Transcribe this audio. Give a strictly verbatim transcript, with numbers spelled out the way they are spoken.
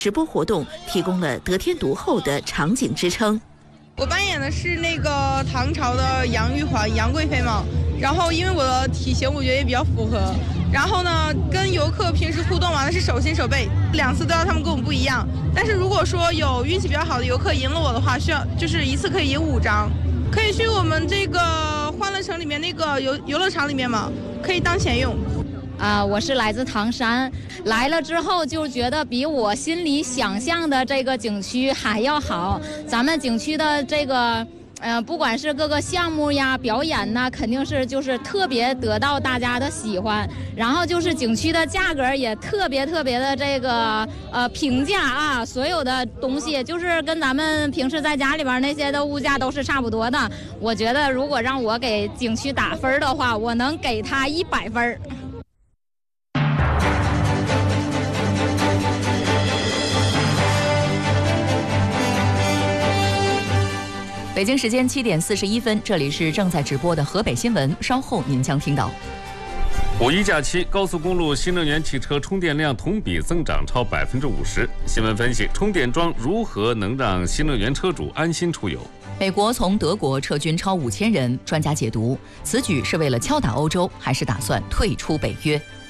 直播活动提供了得天独厚的场景支撑。 我扮演的是那个唐朝的杨玉环杨贵妃嘛，然后因为我的体型我觉得也比较符合，然后呢跟游客平时互动玩的是手心手背，两次都要他们跟我们不一样，但是如果说有运气比较好的游客赢了我的话，需要就是一次可以赢五张，可以去我们这个欢乐城里面那个游游乐场里面嘛，可以当钱用。 啊，我是来自唐山，来了之后就觉得比我心里想象的这个景区还要好。咱们景区的这个，呃，不管是各个项目呀、表演呐，肯定是就是特别得到大家的喜欢。然后就是景区的价格也特别特别的这个呃平价啊，所有的东西就是跟咱们平时在家里边那些的物价都是差不多的。我觉得如果让我给景区打分的话，我能给它一百分。 北京时间七点四十一分，这里是正在直播的河北新闻，稍后您将听到。 五一假期，高速公路新能源汽车充电量同比增长超百分之五十。新闻分析：充电桩如何能让新能源车主安心出游？ 美国从德国撤军超五千人，专家解读此举是为了敲打欧洲，还是打算退出北约？